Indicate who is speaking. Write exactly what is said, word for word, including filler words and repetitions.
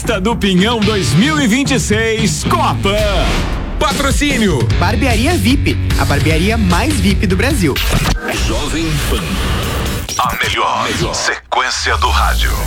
Speaker 1: Festa do Pinhão dois mil e vinte e seis com a Pan.
Speaker 2: Patrocínio
Speaker 3: Barbearia V I P, a barbearia mais V I P do Brasil.
Speaker 4: Jovem Pan. A melhor, melhor sequência do rádio.